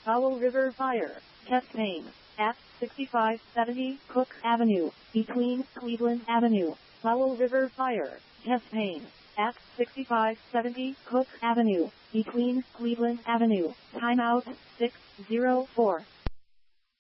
Powell River Fire. Chest pain. At 6570 Cook Avenue, between Cleveland Avenue. Powell River Fire. Chest pain. At 6570 Cook Avenue, between Cleveland Avenue. Timeout 604.